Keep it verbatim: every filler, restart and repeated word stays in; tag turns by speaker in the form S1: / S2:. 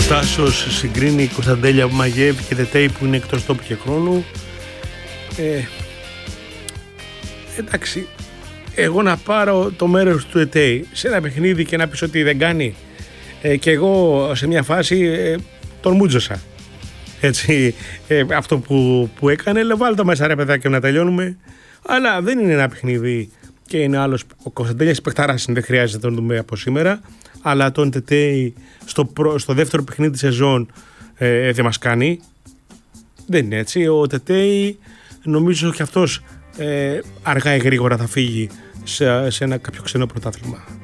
S1: Τάσος συγκρίνει Κωνσταντέλια Μαγιέβ και Τετέι που είναι εκτός τόπου και χρόνου. Ε, εντάξει, εγώ να πάρω το μέρος του Τετέι σε ένα παιχνίδι και να πεις ότι δεν κάνει. Ε, και εγώ σε μια φάση ε, τον μούτζωσα. Έτσι, ε, αυτό που, που έκανε, λέω βάλω το μέσα ρε παιδάκι να τελειώνουμε. Αλλά δεν είναι ένα παιχνίδι και είναι άλλος. Ο Κωνσταντέλιας παιχταράς δεν χρειάζεται να τον δούμε από σήμερα. Αλλά τον Τετέι στο, προ, στο δεύτερο παιχνίδι της σεζόν ε, δεν μας κάνει. Δεν είναι έτσι. Ο Τετέι νομίζω και αυτός ε, αργά ή γρήγορα θα φύγει σε, σε ένα κάποιο ξένο πρωτάθλημα.